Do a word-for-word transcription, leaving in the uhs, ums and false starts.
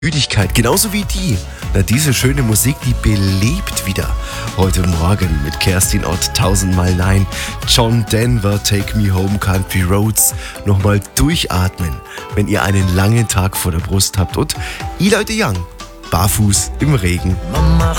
Müdigkeit, genauso wie die. Na, diese schöne Musik, die belebt wieder. Heute Morgen mit Kerstin Ott, tausendmal Nein. John Denver, Take Me Home, Country Roads. Nochmal durchatmen, wenn ihr einen langen Tag vor der Brust habt. Und Eli de Young, barfuß im Regen. Mama